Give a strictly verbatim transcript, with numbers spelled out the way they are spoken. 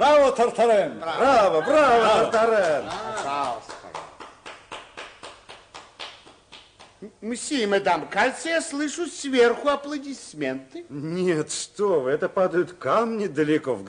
Браво, Тартарен! Браво, браво, браво Тартарен! Пожалуйста. Мсье и мадам, кажется, я слышу сверху аплодисменты. Нет, что вы, это падают камни далеко в